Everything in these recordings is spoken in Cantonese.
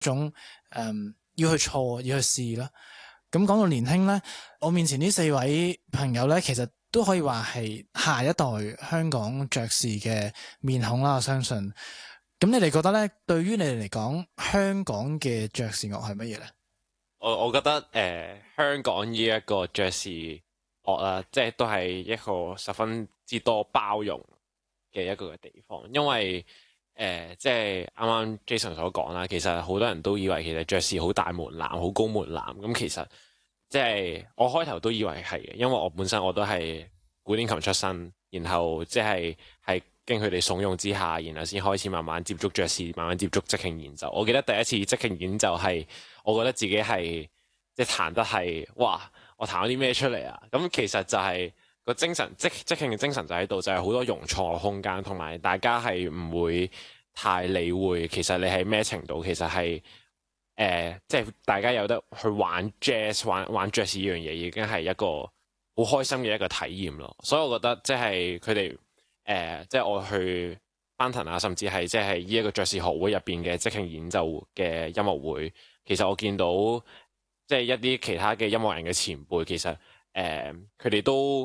種要去錯要去試啦。咁講到年輕咧，我面前呢4位朋友咧，其實都可以話係下一代香港爵士嘅面孔啦。我相信。咁你哋覺得咧，對於你哋嚟講，香港嘅爵士樂係乜嘢咧？ 我覺得香港呢一個爵士樂啦，即係都係一個十分之多包容嘅一個地方，因為即係啱啱 Jason 所講啦，其實好多人都以為其實爵士好大門檻、好高門檻，咁其實即係我開頭都以為係嘅，因為我本身我都係古典琴出身，然後即係經佢哋慫恿之下，然後先開始慢慢接觸爵士，慢慢接觸即興演奏。我記得第一次即興演奏係，我覺得自己係即係彈得係，哇！我彈咗啲咩出嚟啊？咁其實就係個精神，即興嘅精神就喺度，就係好多容錯嘅空間，同埋大家係唔會太理會其實你係咩程度，其實係即係大家有得去玩 jazz、玩爵士呢樣嘢，已經係一個好開心嘅一個體驗咯。所以我覺得即係佢哋。即係我去班騰啊，甚至係即係呢一個爵士學會入邊嘅即興演奏嘅音樂會，其實我見到即係一啲其他嘅音樂人嘅前輩，其實佢哋都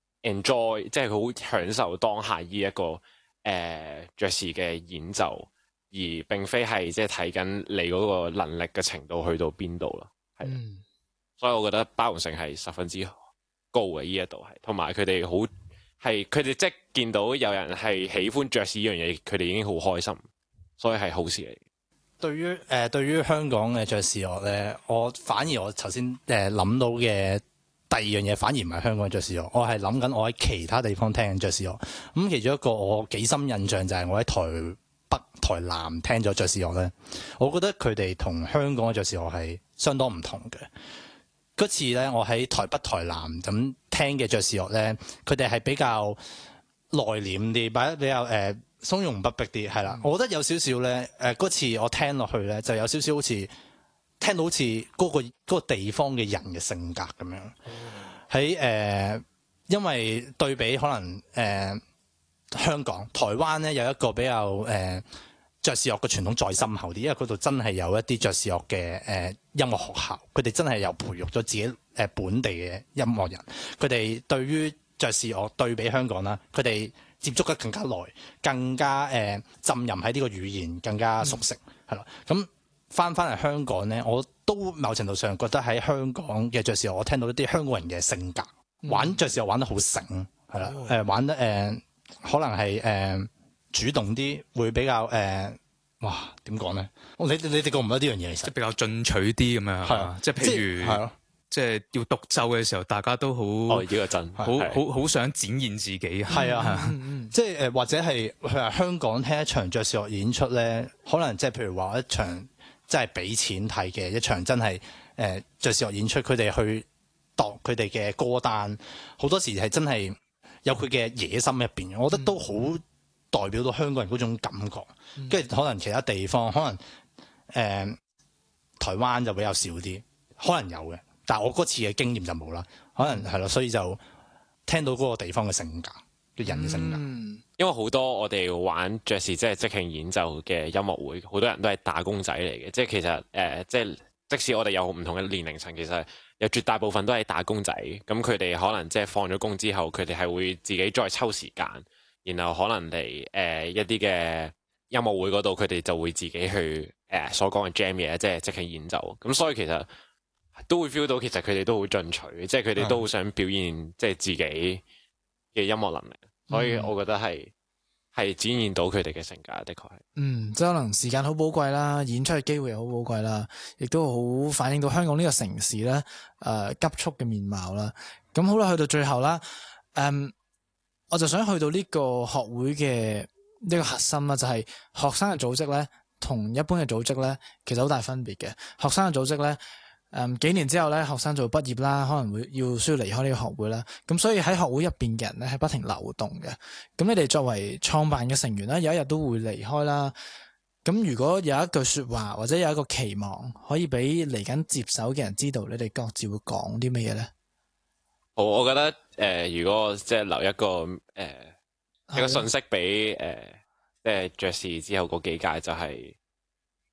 enjoy，即係佢好享受當下呢一個爵士嘅演奏，而並非係即係睇緊你嗰個能力嘅程度去到邊度咯。係，所以我覺得包容性係十分之高嘅，呢一度係，同埋佢哋好。係佢哋即係見到有人係喜歡爵士呢樣嘢，佢哋已經好開心，所以係好事嚟。 對於香港嘅爵士樂咧，我頭先諗到嘅第二樣嘢，反而唔係香港嘅爵士樂，我係諗緊我喺其他地方聽緊爵士樂。咁其中一個我幾深印象就係我喺台北、台南聽咗爵士樂咧，我覺得佢哋同香港嘅爵士樂係相當唔同嘅。嗰次咧，我喺台北、台南咁聽嘅爵士樂咧，佢哋係比較內斂啲，比較從容不迫啲，係啦。我覺得有少少咧，嗰次我聽落去咧，就有少少好似聽到好似嗰個地方嘅人嘅性格咁樣。喺因為對比可能香港、台灣咧有一個比較爵士樂嘅傳統再深厚啲，因為嗰度真係有一啲爵士樂嘅音樂學校，佢哋真係有培育咗自己本地嘅音樂人。佢哋對於爵士樂對比香港啦，佢哋接觸得更加耐，更加浸淫喺呢個語言，更加熟悉係咯。咁翻嚟香港咧，我都某程度上覺得喺香港嘅爵士樂，我聽到一啲香港人嘅性格，玩爵士樂玩得好醒係啦，玩得可能係主動啲，會比較哇點講咧？你哋覺唔覺得呢樣嘢其實即係比較進取啲咁樣係嘛？即係譬如係咯，即係要獨奏嘅時候，大家都好呢個真好想展現自己係啊，即係或者係佢話香港聽一場爵士樂演出咧，可能即係譬如話一場真係俾錢睇嘅一場真係爵士樂演出，佢哋去度佢哋嘅歌單，好多時係真係有佢嘅野心入邊，我覺得都好代表到香港人嗰種感覺。跟住可能其他地方可能台灣就比較少啲，可能有嘅，但係我嗰次嘅經驗就冇啦。可能係咯，所以就聽到嗰個地方嘅性格嘅人嘅性格。 因為好多我哋玩爵士即係即興演奏嘅音樂會，好多人都係打工仔嚟嘅。即係其實即使我哋有唔同嘅年齡層，其實有絕大部分都係打工仔。咁佢哋可能即係放咗工之後，佢哋係會自己再抽時間，然後可能嚟一啲嘅音樂會嗰度，佢哋就會自己去所講嘅 jam 嘢，即係即興演奏。咁所以其實都會 feel 到，其實佢哋都好進取，即係佢哋都好想表現即係自己嘅音樂能力。所以我覺得係展現到佢哋嘅性格，的確係。 即係可能時間好寶貴啦，演出嘅機會又好寶貴啦，亦都好反映到香港呢個城市咧急速嘅面貌啦。咁好啦，去到最後啦，我就想去到呢個學會嘅一個核心啦，就係學生嘅組織咧，同一般嘅組織咧，其實好大分別嘅。學生嘅組織咧，幾年之後咧，學生就會畢業啦，可能會需要離開呢個學會啦。咁所以喺學會入邊嘅人咧，係不停流動嘅。咁你哋作為創辦嘅成員咧，有一日都會離開啦。咁如果有一句說話或者有一個期望，可以俾嚟緊接手嘅人知道，你哋各自會講啲乜嘢咧？ 好，我覺得如果即係留一個一個信息俾即係爵士之後嗰幾屆，就係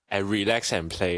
relax and play